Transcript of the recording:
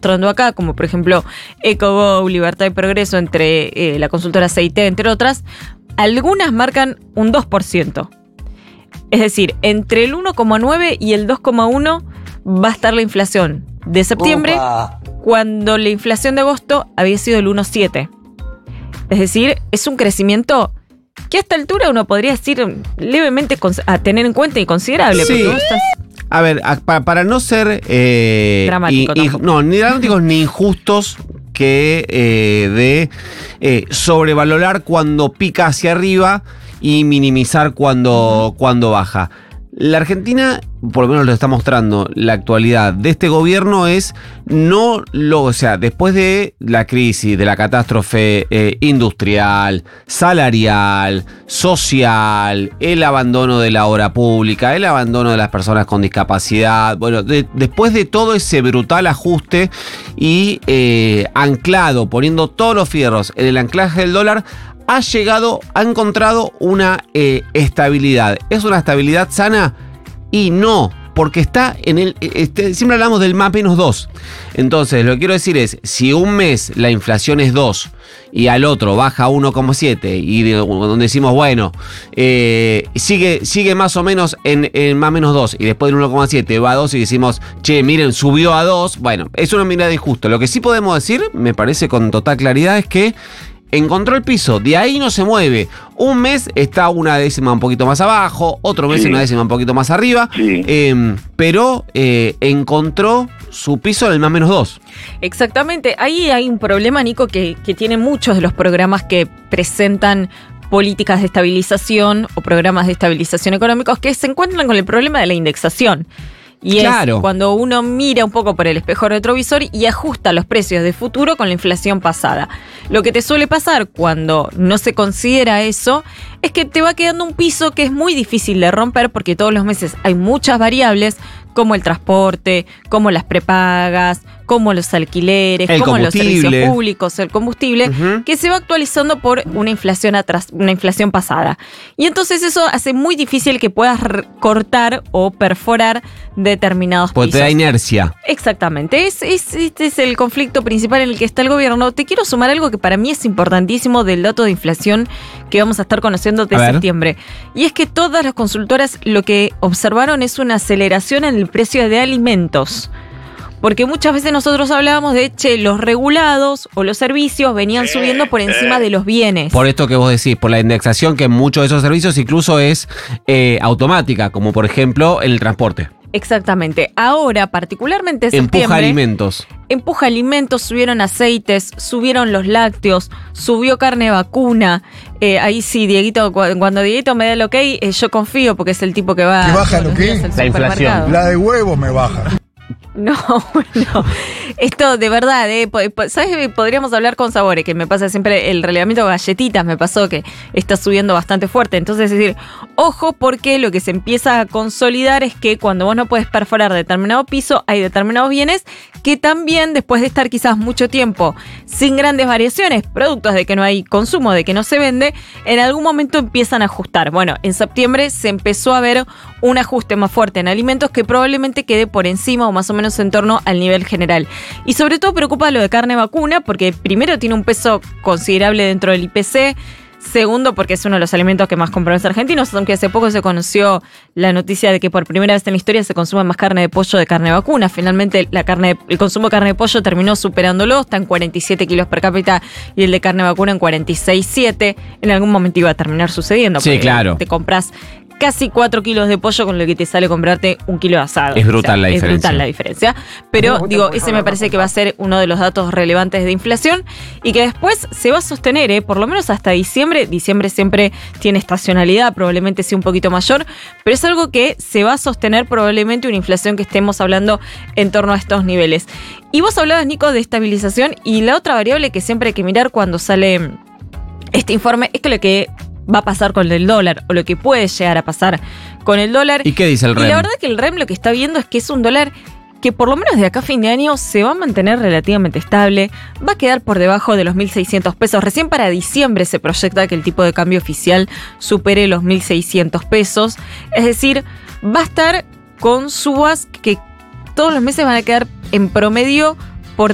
mostrando acá, como por ejemplo EcoGo, Libertad y Progreso, entre la consultora CIT, entre otras, algunas marcan un 2%. Es decir, entre el 1,9 y el 2,1 va a estar la inflación de septiembre, cuando la inflación de agosto había sido el 1,7. Es decir, es un crecimiento que a esta altura uno podría decir levemente a tener en cuenta y considerable. Sí. Porque vos estás... A ver, para no ser dramático ni dramáticos ni injustos, que sobrevalorar cuando pica hacia arriba y minimizar cuando baja. La Argentina, por lo menos lo está mostrando, la actualidad de este gobierno es después de la crisis, de la catástrofe industrial, salarial, social, el abandono de la obra pública, el abandono de las personas con discapacidad, bueno, después de todo ese brutal ajuste y anclado, poniendo todos los fierros en el anclaje del dólar, ha encontrado una estabilidad. ¿Es una estabilidad sana? Y no, porque está en siempre hablamos del más menos 2. Entonces, lo que quiero decir es, si un mes la inflación es 2 y al otro baja a 1,7 y donde decimos, bueno, sigue más o menos en más menos 2 y después del 1,7 va a 2 y decimos, che, miren, subió a 2. Bueno, es una mirada injusta. Lo que sí podemos decir, me parece con total claridad, es que encontró el piso, de ahí no se mueve. Un mes está una décima un poquito más abajo, otro mes una décima un poquito más arriba, pero encontró su piso en el más menos 2. Exactamente, ahí hay un problema, Nico, que tienen muchos de los programas que presentan políticas de estabilización o programas de estabilización económicos, que se encuentran con el problema de la indexación. Y claro, es cuando uno mira un poco por el espejo retrovisor y ajusta los precios de futuro con la inflación pasada. Lo que te suele pasar cuando no se considera eso es que te va quedando un piso que es muy difícil de romper, porque todos los meses hay muchas variables, como el transporte, como las prepagas, como los alquileres, como los servicios públicos, el combustible, que se va actualizando por una inflación pasada. Y entonces eso hace muy difícil que puedas cortar o perforar determinados pisos. Porque te da inercia. Exactamente. Este es el conflicto principal en el que está el gobierno. Te quiero sumar algo que para mí es importantísimo del dato de inflación que vamos a estar conociendo de septiembre. Y es que todas las consultoras lo que observaron es una aceleración en el precio de alimentos. Porque muchas veces nosotros hablábamos de, los regulados o los servicios venían subiendo por encima de los bienes. Por esto que vos decís, por la indexación, que muchos de esos servicios incluso es automática, como por ejemplo el transporte. Exactamente. Ahora, particularmente en septiembre... Empuja alimentos, subieron aceites, subieron los lácteos, subió carne vacuna. Ahí sí, Dieguito, cuando Dieguito me da el ok, yo confío porque es el tipo que va... ¿Qué baja lo que? La inflación. La de huevo me baja. No, bueno, esto de verdad, ¿sabes? Podríamos hablar con sabores, que me pasa siempre el relevamiento de galletitas, me pasó que está subiendo bastante fuerte. Entonces, es decir, ojo, porque lo que se empieza a consolidar es que cuando vos no puedes perforar determinado piso, hay determinados bienes que también, después de estar quizás mucho tiempo sin grandes variaciones, productos de que no hay consumo, de que no se vende, en algún momento empiezan a ajustar. Bueno, en septiembre se empezó a ver un ajuste más fuerte en alimentos que probablemente quede por encima o más o menos en torno al nivel general. Y sobre todo preocupa lo de carne vacuna, porque primero tiene un peso considerable dentro del IPC, segundo porque es uno de los alimentos que más compran los argentinos, aunque hace poco se conoció la noticia de que por primera vez en la historia se consume más carne de pollo de carne vacuna. Finalmente el consumo de carne de pollo terminó superándolo, está en 47 kilos per cápita y el de carne vacuna en 46,7. En algún momento iba a terminar sucediendo. Sí, claro. Te compras casi 4 kilos de pollo con lo que te sale comprarte un kilo de asado. Es brutal la diferencia. Es brutal la diferencia. Pero, ese me parece que va a ser uno de los datos relevantes de inflación y que después se va a sostener, por lo menos hasta diciembre. Diciembre siempre tiene estacionalidad, probablemente sea un poquito mayor, pero es algo que se va a sostener probablemente una inflación que estemos hablando en torno a estos niveles. Y vos hablabas, Nico, de estabilización, y la otra variable que siempre hay que mirar cuando sale este informe es que lo que va a pasar con el dólar, o lo que puede llegar a pasar con el dólar. ¿Y qué dice el REM? Y la verdad que el REM lo que está viendo es que es un dólar que por lo menos de acá a fin de año se va a mantener relativamente estable, va a quedar por debajo de los 1.600 pesos. Recién para diciembre se proyecta que el tipo de cambio oficial supere los 1.600 pesos. Es decir, va a estar con subas que todos los meses van a quedar en promedio